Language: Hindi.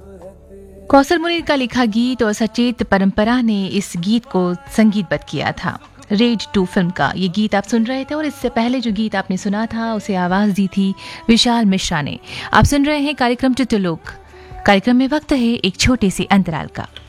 कौसर मुनीर का लिखा गीत और सचेत परंपरा ने इस गीत को संगीतबद्ध किया था। रेड 2 फिल्म का ये गीत आप सुन रहे थे और इससे पहले जो गीत आपने सुना था उसे आवाज दी थी विशाल मिश्रा ने। आप सुन रहे हैं कार्यक्रम चित्रलोक। कार्यक्रम में वक्त है एक छोटे से अंतराल का।